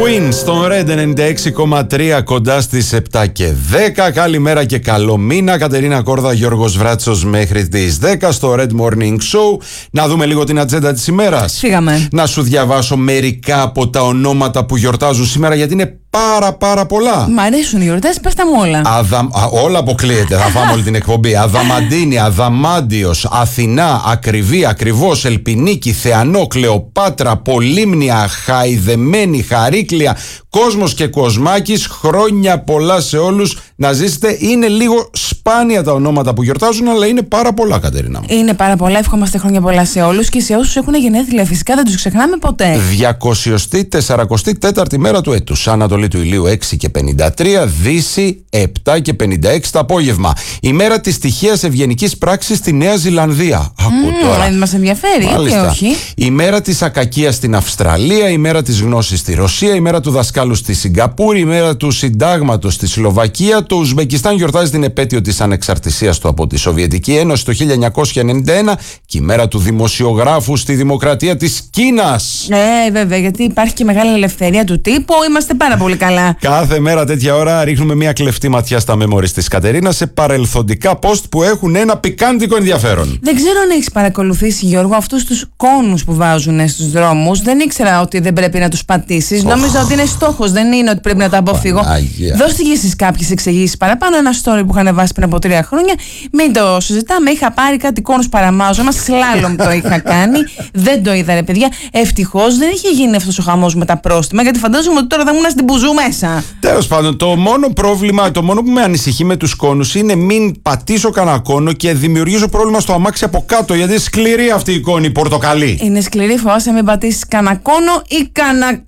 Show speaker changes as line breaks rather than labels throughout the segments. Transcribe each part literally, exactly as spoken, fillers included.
Queen στον Red ενενήντα έξι κόμμα τρία κοντά στις επτά και δέκα. Καλημέρα και καλό μήνα. Κατερίνα Κόρδα, Γιώργος Βράτσος μέχρι τις δέκα στο Red Morning Show. Να δούμε λίγο την ατζέντα της ημέρας.
Φύγαμε.
Να σου διαβάσω μερικά από τα ονόματα που γιορτάζουν σήμερα, γιατί είναι πάρα πάρα πολλά.
Μ' αρέσουν οι γιορτές, πες τα μου όλα.
Αδα... Α, όλα αποκλείεται, θα φάμε όλη την εκπομπή. Αδαμαντίνη, Αδαμάντιος, Αθηνά, Ακριβή, Ακριβώς, Ελπινίκη, Θεανό, Κλεοπάτρα, Πολύμνια, Χαϊδεμένη, Χαρίκλια, Κόσμος και Κοσμάκης. Χρόνια πολλά σε όλους, να ζήσετε. Είναι λίγο σπάνια τα ονόματα που γιορτάζουν, αλλά είναι πάρα πολλά, Κατερίνα μου.
Είναι πάρα πολλά, ευχόμαστε χρόνια πολλά σε όλους και σε όσους έχουν γενέθλια. Φυσικά δεν τους ξεχνάμε ποτέ.
διακόσια σαράντα τέταρτη μέρα του έτους. Ανατολή του ηλίου έξι και πενήντα τρία, Δύση επτά και πενήντα έξι το απόγευμα. Η μέρα της τυχαίας ευγενικής πράξης στη Νέα Ζηλανδία. Ακού
mm,
τώρα.
Μας ενδιαφέρει, γιατί όχι.
Η μέρα της ακακίας στην Αυστραλία, η μέρα της γνώσης στη Ρωσία, η μέρα του δασκάλου στη Σιγκαπούρη, η μέρα του συντάγματος στη Σλοβακία. Το Ουσμπεκιστάν γιορτάζει την επέτειο της ανεξαρτησίας του από τη Σοβιετική Ένωση το χίλια εννιακόσια ενενήντα ένα και η μέρα του δημοσιογράφου στη Δημοκρατία της Κίνας.
Ε, βέβαια, γιατί υπάρχει και μεγάλη ελευθερία του τύπου. Είμαστε πάρα πολύ καλά.
Κάθε μέρα τέτοια ώρα ρίχνουμε μια κλεφτή ματιά στα memories της Κατερίνας σε παρελθοντικά post που έχουν ένα πικάντικο ενδιαφέρον.
Δεν ξέρω αν έχεις παρακολουθήσει, Γιώργο, αυτούς τους κόνους που βάζουν στους δρόμους. Δεν ήξερα ότι δεν πρέπει να τους πατήσεις. Oh. Νόμιζα ότι είναι στόχος, δεν είναι ότι πρέπει να τα αποφύγω.
Παναγία.
Δώστε και εσείς κάποιες εξηγήσεις παραπάνω. Ένα story που είχαν βάσει πριν από τρία χρόνια. Μην το συζητάμε. Είχα πάρει κάτι κόνους παραμάζωμα. Σλάλομ το είχα κάνει. Δεν το είδα, ρε παιδιά. Ευτυχώς δεν είχε γίνει αυτός ο χαμός με τα πρόστιμα, γιατί φαντάζομαι ότι τώρα θα ήμουν στην μπουζού μέσα.
Τέλος πάντων, το μόνο πρόβλημα, το μόνο που με ανησυχεί με τους κόνους είναι μην πατήσω κανένα κόνο και δημιουργήσω πρόβλημα στο αμάξι από κάτω, γιατί είναι σκληρή αυτή η κόνη πορτοκαλί.
Είναι σκληρή, φοβάσαι μην πατήσεις κανένα κόνο ή κανένα.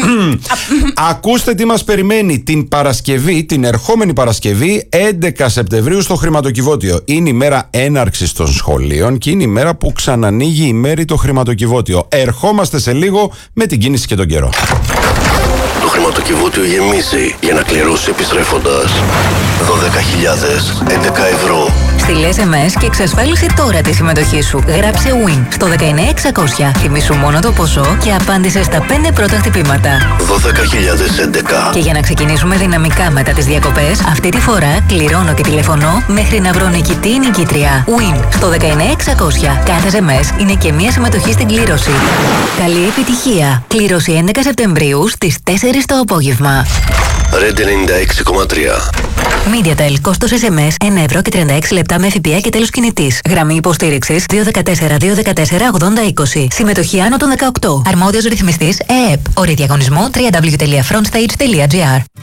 Ακούστε τι μας περιμένει την Παρασκευή, την ερχόμενη Παρασκευή, έντεκα Σεπτεμβρίου στο Χρηματοκιβώτιο. Είναι η μέρα έναρξης των σχολείων και είναι η μέρα που ξανανοίγει η μέρη το Χρηματοκιβώτιο. Ερχόμαστε σε λίγο με την κίνηση και τον καιρό.
Το χρηματοκιβώτιο γεμίζει για να κληρώσει επιστρέφοντας δώδεκα χιλιάδες έντεκα ευρώ.
Στείλε ες εμ ες και εξασφάλισε τώρα τη συμμετοχή σου. Γράψε win στο δεκαεννιά εξακόσια. Θυμήσου μόνο το ποσό και απάντησε στα πέντε πρώτα χτυπήματα.
δώδεκα χιλιάδες έντεκα.
Και για να ξεκινήσουμε δυναμικά μετά τις διακοπές, αυτή τη φορά κληρώνω και τηλεφωνώ μέχρι να βρω νικητή ή νικήτρια. Win στο δεκαεννιά εξακόσια. Κάθε ες εμ ες είναι και μία συμμετοχή στην κλήρωση. Καλή επιτυχία. Κλήρωση έντεκα Σεπτεμβρίου στις τέσσερις το απόγευμα.
Red ενενήντα έξι κόμμα τρία.
MediaTel, κόστος ες εμ ες ένα ευρώ και τριάντα έξι λεπτά με ΦΠΑ και τέλος κινητής. Γραμμή υποστήριξης δύο ένα τέσσερα δύο ένα τέσσερα ογδόντα είκοσι. Συμμετοχή άνω των δεκαοκτώ. Αρμόδιος ρυθμιστής ΕΕΠ. Όροι διαγωνισμού double-u double-u double-u τελεία frontstage τελεία gr.